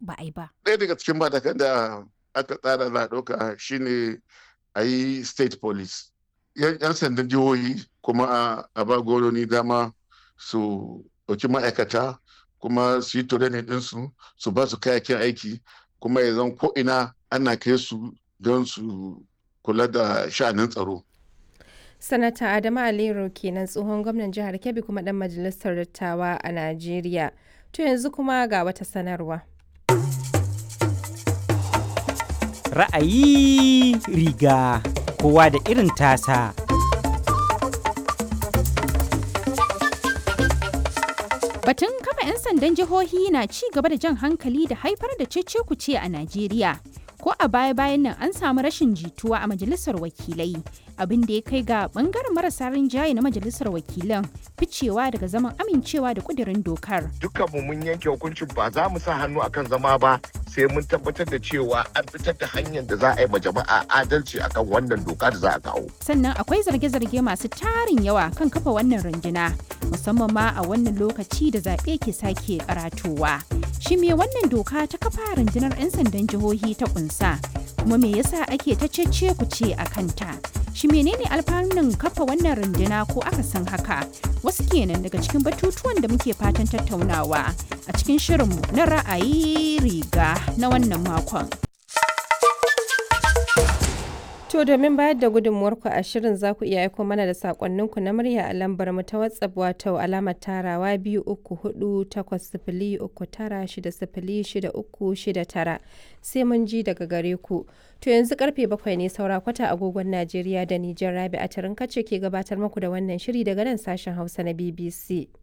ba a yi ba? Ɗaya daga cikin matakan da aka tsara za a ɗauka shine a yi state police. 'Yan sandan jihohi kuma a ba gwamnoni dama su ɗauki ma'aikata kuma su yi training ɗinsu su ba su kayakin aiki kuma ya zan ko'ina ana kai su don su kula da sha'anin tsaro. Sanata Adamu Aliyu kenan tsohon gwamnan jihar Kebbi kuma ɗan majalisar dattawa a Najeriya. To yanzu kuma ga wata sanarwa. Ra'ayi riga kowa da irin tasa. Batun kafa 'yan sandan jihohi na ci gaba da jan hankali da haifar da cece-kuce a Najeriya. Ko a baya-bayan nan an samu rashin jituwa a majalisar wakilai, abin da ya kai ga bangaren marasa rinjaye na majalisar wakilan ficewa daga zaman amincewa da kudirin dokar. Dukkanmu mun yanke hukuncin ba za mu sa hannu akan zama ba sai mun tabbatar da cewa an fitar da hanyar da za a yi ma jama'a adalci akan wannan doka da za a kawo. Sannan akwai zarge-zarge masu tarin yawa kan kafa wannan runduna, musamman ma a wannan lokaci da zaɓe ke sake karatowa. Shi me wannan doka ta kafa rundunar 'yan sandan jihohi ta kunsa? Kuma me yasa ake ta cece ku ce a kanta? Shi menene alfanun kafa wannan runduna ko aka san haka? Wasu kenan daga cikin batutuwan da muke fatan tattaunawa a cikin shirinmu na ra'ayi riga na wannan makon. To domin bayar da gudunmuwarku a shirin za ku iya aiko mana da sakonninku na murya a lambar mu ta WhatsApp wato alamar tarawa 23480960639 sai mun ji daga gare ku. To yanzu karfe 7 ne saura kwata agogon Najeriya da Nijar. Rabi a Tarinkace ke gabatar muku da wannan shiri daga nan sashen Hausa na BBC.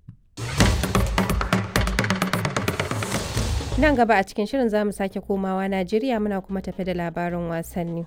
Nan gaba a cikin shirin za mu sake komawa Najeriya muna kuma tafe da labarin wasanni.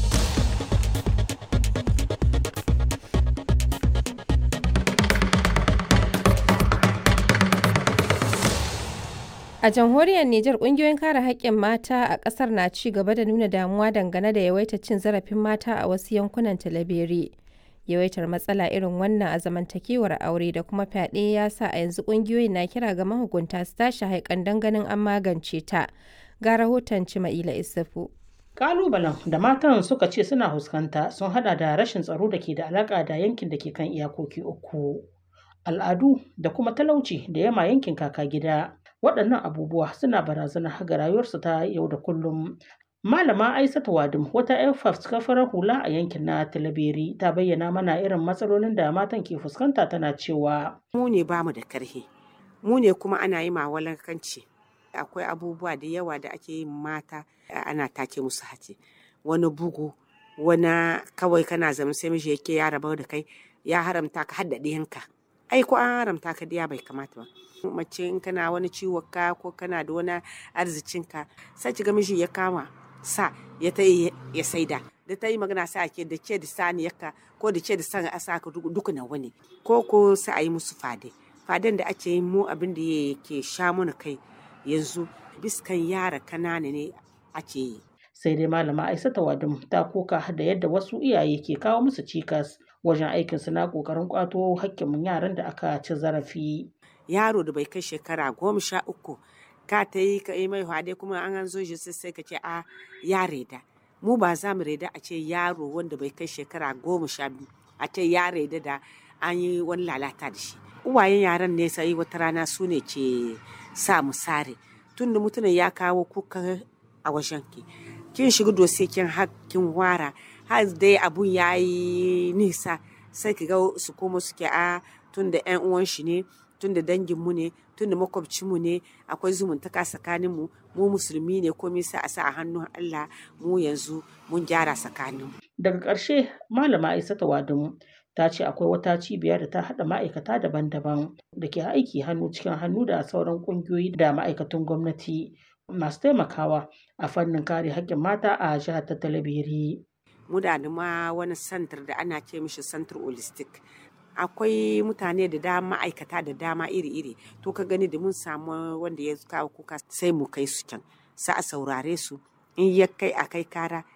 A jamhuriyar Nijar ƙungiyoyin kare haƙƙin mata a ƙasar na ci gaba da nuna damuwa dangane da yawaitar cin zarafin mata a wasu yankunan Talabere. Yawaitar matsala irin wannan a zamantakewar aure da kuma fyaɗe ya sa a yanzu ƙungiyoyin na kira ga mahukunta su tashi haikan don ganin an magance ta. Ga rahoton Cima'ila Isufu. Kalubalen da matan suka ce suna fuskanta sun hada da rashin tsaro da ke da alaka da yankin da ke kan iyakoki uku, al'adu da kuma talauci da yama yankin kaka gida. Waɗannan abubuwa suna barazana ga rayuwarsu ta yau da kullum. Malama Aisatu Wadim, wata 'yar fafutukar hula a yankin na Talabere, ta bayyana mana irin matsalolin da matan ke fuskanta tana cewa. Mu ne bamu da karhi, mu ne kuma ana yi mawalankanci. Akwai abubuwa da yawa da ake yin mata ana take musu hace. Wani bugu, wani kawai kana zama sai miji yake ya rabar da kai ya haramta ka haddade yanka. Ai ko an haramta ka diya bai kamata ba. Mace in kana wani ciwon ka ko kana da wani arzikin ka sai ki ga miji ya kama sa ya ta ya saida da ta yi magana sa ke da ke da saniyarka ko da ke da san a saka duka na wani ko sai a yi musu faden da ake yi mu abin da yake sha mana kai yanzu biskan yara kanana ne ake yi. Sai dai malama Aisata Wadum ta koka da yadda wasu iyaye ke kawo musu cikas wajen aikin su na kokarin kwato hakkin yaran da aka ci zarafi. Yaro da bai kai shekara 13 ka ta yi ka yi mai hade kuma an zo shi sai ka ce a ya reda. Mu ba za mu reda a ce yaro wanda bai kai shekara 12 a ce ya reda da an yi wani lalata da shi. Uwayen yaran ne sai wata rana su ne ke sa mu sare tun da mutumin ya kawo kuka a wajen ki. Kin shiga dose kin hakkin wara har dai abun ya yi nisa sai ki ga su koma suke a tun da 'yan uwan shi ne tun da danginmu ne tun da makwabcinmu ne akwai zumuntaka tsakaninmu mu musulmi ne komai sai a sa a hannun Allah mu yanzu mun gyara tsakaninmu. Daga ƙarshe malama Aisata Wadamu ta ce akwai wata cibiya da ta haɗa ma'aikata daban-daban da ke aiki hannu cikin hannu da sauran ƙungiyoyi da ma'aikatan gwamnati masu taimakawa a fannin kare haƙƙin mata a jihar ta Talabere. Mu da ma wani santar da ana ce mishi santar holistic. Akwai mutane da dama ma'aikata da dama iri-iri to ka gani da mun samu wanda ya kawo kuka sai mu kai su can sai a saurare su in ya kai a kai kara